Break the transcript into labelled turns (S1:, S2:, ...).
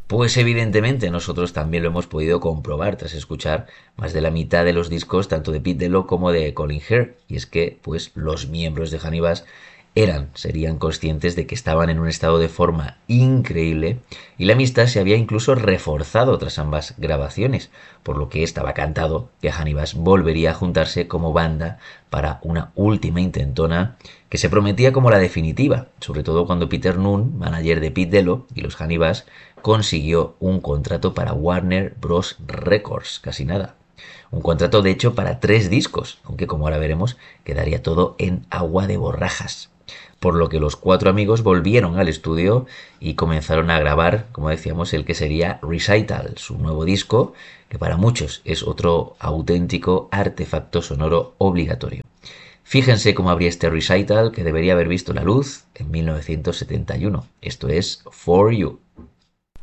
S1: Pues evidentemente nosotros también lo hemos podido comprobar tras escuchar más de la mitad de los discos tanto de Pete Dello como de Colin Hare, y es que pues los miembros de Hannibal serían conscientes de que estaban en un estado de forma increíble y la amistad se había incluso reforzado tras ambas grabaciones, por lo que estaba cantado que Hannibal volvería a juntarse como banda para una última intentona que se prometía como la definitiva, sobre todo cuando Peter Nunn, manager de Pete Dello y los Hannibals, consiguió un contrato para Warner Bros. Records, casi nada. Un contrato de hecho para 3 discos, aunque como ahora veremos quedaría todo en agua de borrajas. Por lo que los 4 amigos volvieron al estudio y comenzaron a grabar, como decíamos, el que sería Recital, su nuevo disco, que para muchos es otro auténtico artefacto sonoro obligatorio. Fíjense cómo habría este Recital que debería haber visto la luz en 1971. Esto es For You.